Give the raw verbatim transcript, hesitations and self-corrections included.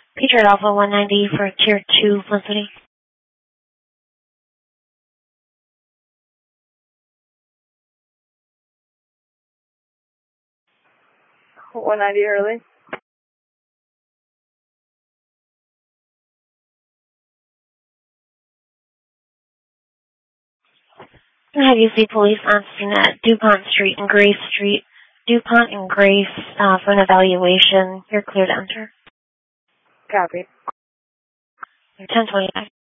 Patriot Alpha one ninety for Tier two Felicity. one ninety early. I have you see police on scene at DuPont Street and Grace Street. DuPont and Grace uh, for an evaluation. You're clear to enter. Copy. ten twenty-five.